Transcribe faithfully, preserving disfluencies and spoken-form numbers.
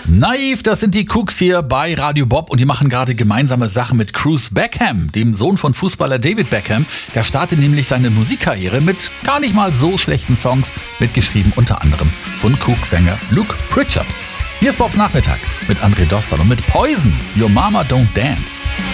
Naiv, das sind die Cooks hier bei Radio Bob und die machen gerade gemeinsame Sachen mit Cruz Beckham, dem Sohn von Fußballer David Beckham. Der startet nämlich seine Musikkarriere mit gar nicht mal so schlechten Songs, mitgeschrieben unter anderem von Cook-Sänger Luke Pritchard. Hier ist Bobs Nachmittag mit André Dostal und mit Poison, Your Mama Don't Dance.